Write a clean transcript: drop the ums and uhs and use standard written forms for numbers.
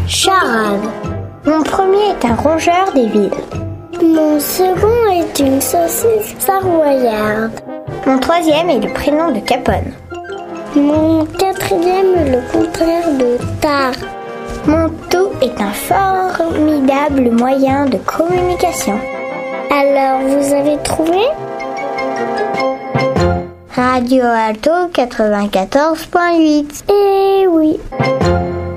Charade. Mon premier est un rongeur des villes. Mon second est une saucisse savoyarde. Mon troisième est le prénom de Capone. Mon quatrième est le contraire de tard. Mon tout est un formidable moyen de communication. Alors, vous avez trouvé ? Radio Alto 94.8. Eh oui.